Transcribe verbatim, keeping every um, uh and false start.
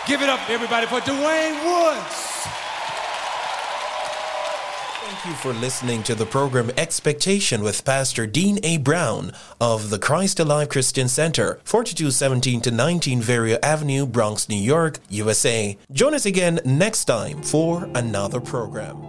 Give it up, everybody, for Dwayne Woods. Thank you for listening to the program Expectation with Pastor Dean A. Brown of the Christ Alive Christian Center, forty-two seventeen to nineteen Verrier Avenue, Bronx, New York, U S A. Join us again next time for another program.